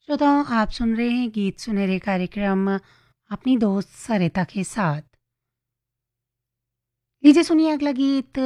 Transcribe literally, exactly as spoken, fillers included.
श्रोताओं, आप सुन रहे हैं गीत सुनहरे कार्यक्रम अपनी दोस्त सरिता के साथ। लीजिए सुनिए अगला गीत